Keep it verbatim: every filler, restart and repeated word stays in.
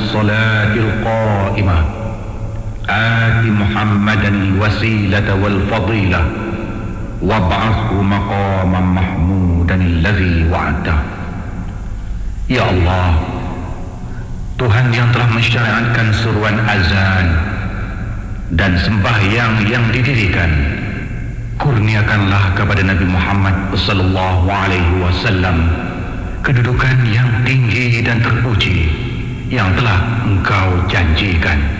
الصلاة القائمة آت محمدا الوسيلة والفضيلة وابعثه مقاما محمودا الذي وعدته. Ya Allah, Tuhan yang telah mensyariatkan seruan azan dan sembahyang yang didirikan, kurniakanlah kepada Nabi Muhammad sallallahu alaihi wasallam kedudukan yang tinggi dan terpuji yang telah Engkau janjikan.